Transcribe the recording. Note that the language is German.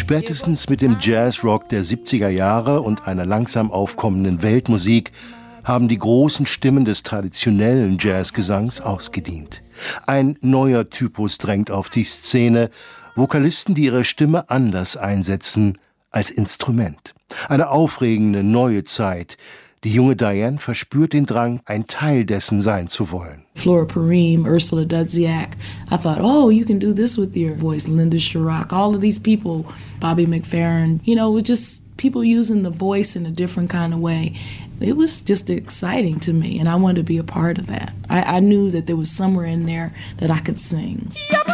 Spätestens mit dem Jazzrock der 70er Jahre und einer langsam aufkommenden Weltmusik haben die großen Stimmen des traditionellen Jazzgesangs ausgedient. Ein neuer Typus drängt auf die Szene, Vokalisten, die ihre Stimme anders einsetzen als Instrument. Eine aufregende neue Zeit. Die junge Diane verspürt den Drang, ein Teil dessen sein zu wollen. Flora Purim, Ursula Dudziak. I thought, oh, you can do this with your voice. Linda Chirac, all of these people, Bobby McFerrin. You know, it was just people using the voice in a different kind of way. It was just exciting to me, and I wanted to be a part of that. I knew that there was somewhere in there that I could sing. Yep.